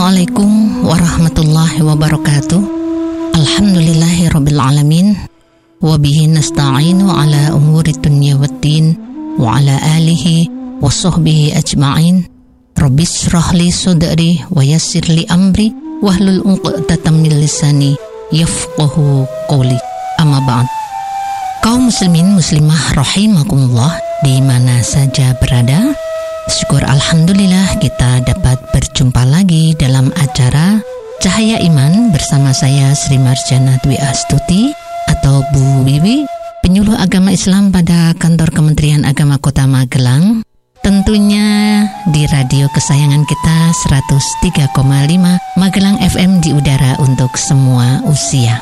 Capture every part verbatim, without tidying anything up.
Assalamualaikum warahmatullahi wabarakatuh. Alhamdulillahirabbil alamin. Wa bihi nasta'inu ala umuri dunya waddin wa ala alihi wa sahbihi ajma'in. Rabbis shrah li sadri wa yassir li amri wahlul 'uqdatam min lisani yafqahu qawli. Amma ba'd. Kaum muslimin muslimah rahimakumullah di mana saja berada, syukur alhamdulillah kita dapat berjumpa lagi dalam acara Cahaya Iman bersama saya Sri Marjana Dwi Astuti atau Bu Wiwi, penyuluh agama Islam pada kantor Kementerian Agama Kota Magelang. Tentunya di radio kesayangan kita seratus tiga koma lima Magelang F M di udara untuk semua usia.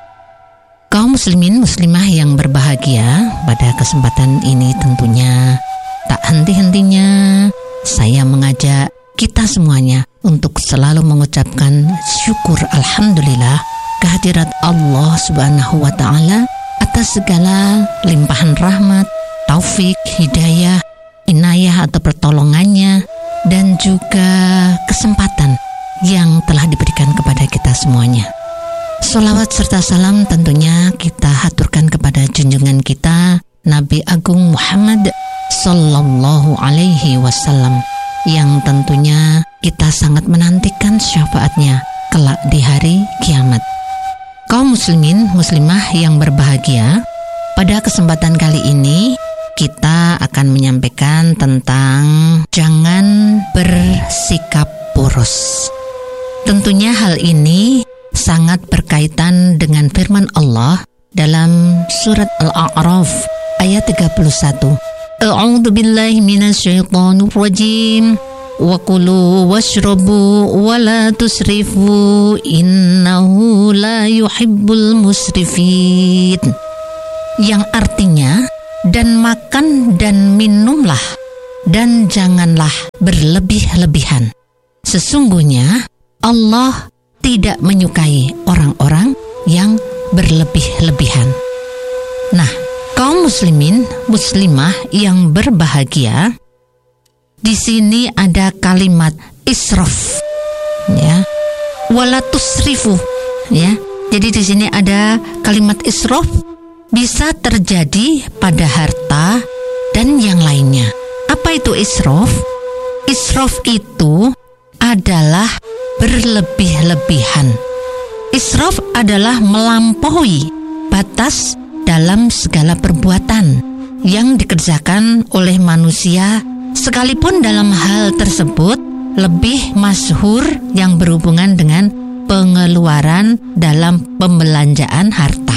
Kaum muslimin muslimah yang berbahagia, pada kesempatan ini tentunya tak henti-hentinya saya mengajak kita semuanya untuk selalu mengucapkan syukur alhamdulillah kehadirat Allah Subhanahu wa taala atas segala limpahan rahmat, taufik, hidayah, inayah atau pertolongannya dan juga kesempatan yang telah diberikan kepada kita semuanya. Sholawat serta salam tentunya kita haturkan kepada junjungan kita Nabi Agung Muhammad Sallallahu Alaihi Wasallam yang tentunya kita sangat menantikan syafaatnya kelak di hari kiamat. Kaum muslimin muslimah yang berbahagia, pada kesempatan kali ini kita akan menyampaikan tentang jangan bersikap boros. Tentunya hal ini sangat berkaitan dengan firman Allah dalam surat Al-A'raf ayat tiga puluh satu. A'udzu billahi minasyaitonir rajim. Wa kulu washrabu wa la tusrifu innahu la yuhibbul musrifin. Yang artinya, dan makan dan minumlah dan janganlah berlebih-lebihan. Sesungguhnya Allah tidak menyukai orang-orang yang berlebih-lebihan. Nah, kaum muslimin muslimah yang berbahagia, di sini ada kalimat israf, ya, wala tusrifu, ya. Jadi di sini ada kalimat israf, bisa terjadi pada harta dan yang lainnya. Apa itu israf? Israf itu adalah berlebih-lebihan. Israf adalah melampaui batas dalam segala perbuatan yang dikerjakan oleh manusia, sekalipun dalam hal tersebut lebih masyhur yang berhubungan dengan pengeluaran dalam pembelanjaan harta.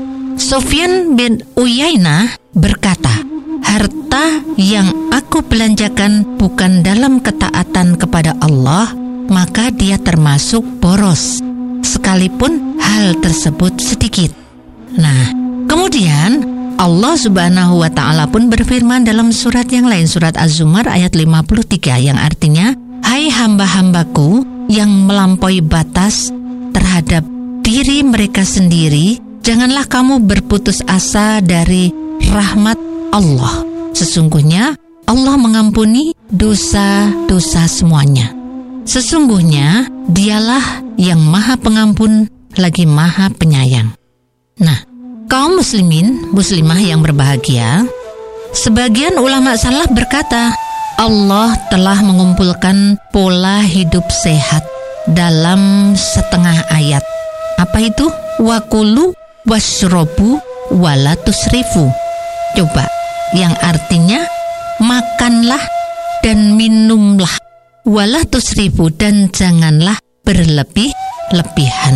Sufyan bin Uyainah berkata, harta yang aku belanjakan bukan dalam ketaatan kepada Allah, maka dia termasuk boros, sekalipun hal tersebut sedikit. Nah, kemudian Allah Subhanahu wa ta'ala pun berfirman dalam surat yang lain, surat Az-Zumar ayat lima puluh tiga, yang artinya, hai hamba-hambaku yang melampaui batas terhadap diri mereka sendiri, janganlah kamu berputus asa dari rahmat Allah. Sesungguhnya Allah mengampuni dosa-dosa semuanya. Sesungguhnya dialah yang maha pengampun lagi maha penyayang. Nah, kaum muslimin muslimah yang berbahagia, sebagian ulama salaf berkata, Allah telah mengumpulkan pola hidup sehat dalam setengah ayat. Apa itu? Wakulu washrobu wala tusrifu. Coba, yang artinya makanlah dan minumlah, wala tusrifu, dan janganlah berlebih-lebihan.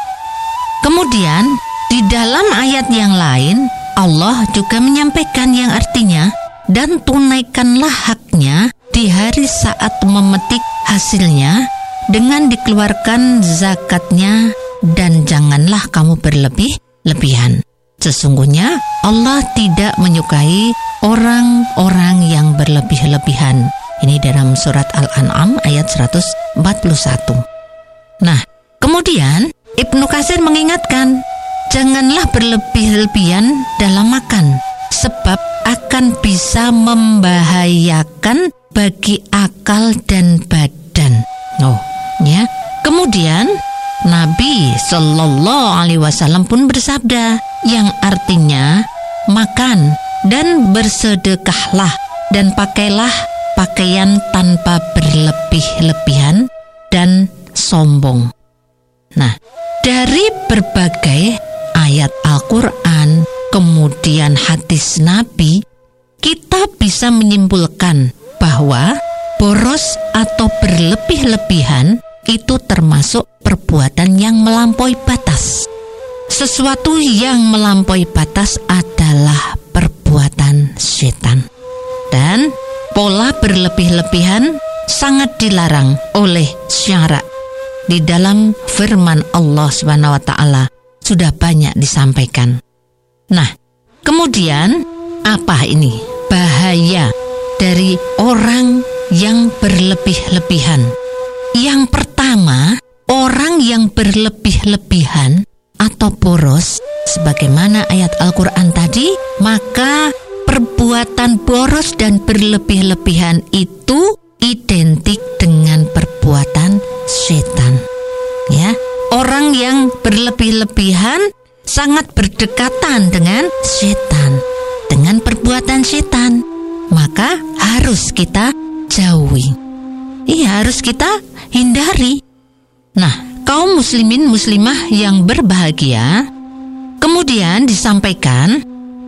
Kemudian di dalam ayat yang lain Allah juga menyampaikan yang artinya, dan tunaikanlah haknya di hari saat memetik hasilnya dengan dikeluarkan zakatnya, dan janganlah kamu berlebih-lebihan. Sesungguhnya Allah tidak menyukai orang-orang yang berlebih-lebihan. Ini dalam surat Al-An'am ayat seratus empat puluh satu. Nah, kemudian Ibnu Katsir mengingatkan, janganlah berlebih-lebihan dalam makan, sebab akan bisa membahayakan bagi akal dan badan. Oh, ya. Kemudian Nabi Shallallahu Alaihi Wasallam pun bersabda, yang artinya makan dan bersedekahlah dan pakailah pakaian tanpa berlebih-lebihan dan sombong. Nah, dari berbagai ayat Al-Quran, kemudian hadis Nabi, kita bisa menyimpulkan bahwa boros atau berlebih-lebihan itu termasuk perbuatan yang melampaui batas. Sesuatu yang melampaui batas adalah perbuatan setan. Dan pola berlebih-lebihan sangat dilarang oleh syara. Di dalam firman Allah Subhanahu wa taala sudah banyak disampaikan. Nah, kemudian apa ini bahaya dari orang yang berlebih-lebihan? Yang pertama, orang yang berlebih-lebihan atau boros, sebagaimana ayat Al-Quran tadi, maka perbuatan boros dan berlebih-lebihan itu identik dengan perbuatan setan. Ya, orang yang berlebih-lebihan sangat berdekatan dengan setan, dengan perbuatan setan, maka harus kita jauhi. Iya, harus kita hindari. Nah, kaum muslimin muslimah yang berbahagia, kemudian disampaikan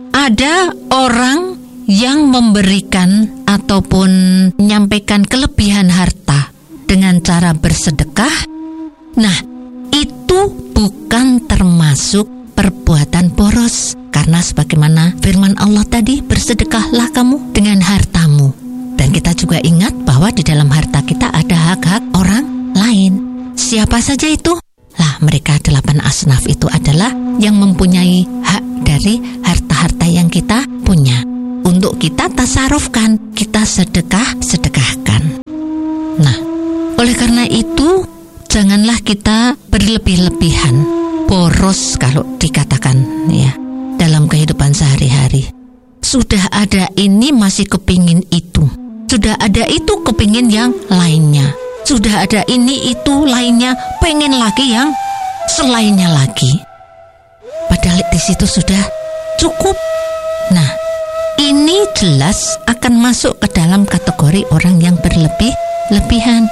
ada orang yang memberikan ataupun menyampaikan kelebihan harta dengan cara bersedekah. Nah, itu bukan termasuk perbuatan boros, karena sebagaimana firman Allah tadi, bersedekahlah kamu dengan hartamu. Dan kita juga ingat bahwa di dalam harta kita ada hak-hak orang lain. Siapa saja itu? Lah, mereka delapan asnaf itu adalah yang mempunyai hak dari harta-harta yang kita punya. Untuk kita tasarufkan, kita sedekah-sedekahkan. Nah, oleh karena itu, janganlah kita berlebih-lebihan, boros kalau dikatakan ya, dalam kehidupan sehari-hari. Sudah ada ini masih kepingin itu. Sudah ada itu kepingin yang lainnya. Sudah ada ini itu lainnya, pengen lagi yang selainnya lagi. Padahal di situ sudah cukup. Nah, ini jelas akan masuk ke dalam kategori orang yang berlebih-lebihan.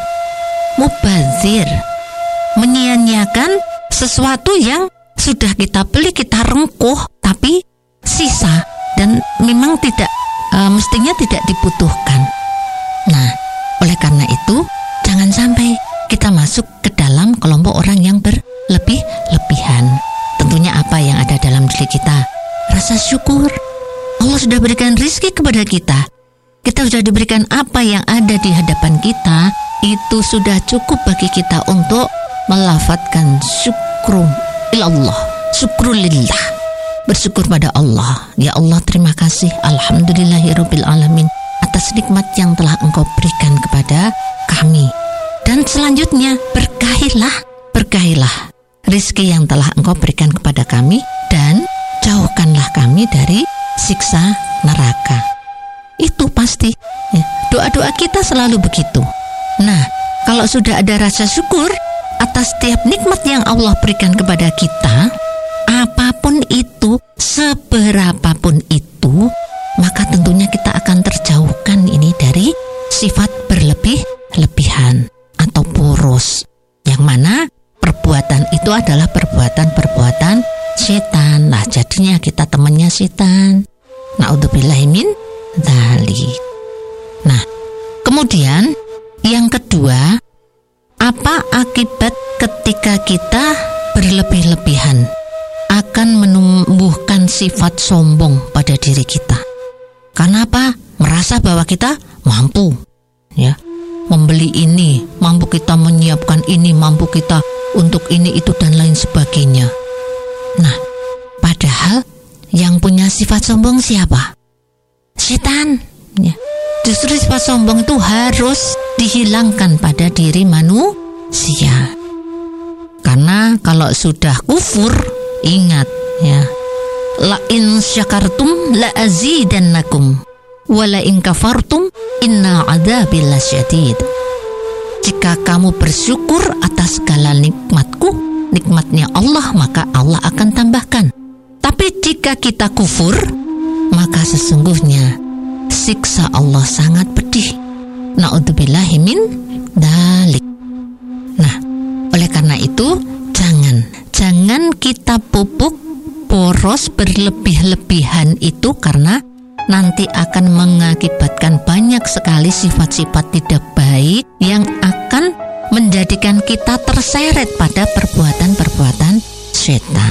Mubazir, menyia-nyiakan sesuatu yang sudah kita beli, kita rengkuh, tapi sisa dan memang tidak uh, mestinya tidak dibutuhkan. Nah, oleh karena itu jangan sampai kita masuk ke dalam kelompok orang yang berlebih-lebihan. Tentunya apa yang ada dalam diri kita? Rasa syukur. Allah sudah berikan rizki kepada kita. Kita sudah diberikan apa yang ada di hadapan kita. Itu sudah cukup bagi kita untuk melafadzkan syukru ilallah, syukrulillah, bersyukur pada Allah. Ya Allah, terima kasih, alhamdulillahirabbil alamin, atas nikmat yang telah Engkau berikan kepada kami. Dan selanjutnya, berkahilah, berkahilah rizki yang telah Engkau berikan kepada kami, dan jauhkanlah kami dari siksa neraka. Itu pasti ya, doa-doa kita selalu begitu. Nah, kalau sudah ada rasa syukur atas setiap nikmat yang Allah berikan kepada kita, apapun itu, seberapapun itu, maka tentunya kita akan terjauhkan ini dari sifat berlebih-lebihan atau boros, yang mana perbuatan itu adalah perbuatan-perbuatan setan. Lah, jadinya kita temannya setan. Na'udzubillahi min dzalik. Nah, kemudian yang kedua, apa akibat ketika kita berlebih-lebihan? Akan menumbuhkan sifat sombong pada diri kita. Karena apa? Merasa bahwa kita mampu, ya, membeli ini, mampu kita menyiapkan ini, mampu kita untuk ini, itu, dan lain sebagainya. Nah, padahal yang punya sifat sombong siapa? Setan. Ya. Justru sifat sombong itu harus dihilangkan pada diri manusia. Karena kalau sudah kufur, ingat ya, la in syakartum la azidannakum wa la in kafartum inna adzabi lasyadid. Jika kamu bersyukur atas segala adalah nikmatku, nikmatnya Allah, maka Allah akan tambahkan. Tapi jika kita kufur, maka sesungguhnya siksa Allah sangat pedih. Na'udzubillahi min dzalik. Nah, oleh karena itu jangan jangan kita pupuk poros berlebih-lebihan itu, karena nanti akan mengakibatkan banyak sekali sifat-sifat tidak baik yang akan menjadikan kita terseret pada perbuatan-perbuatan setan.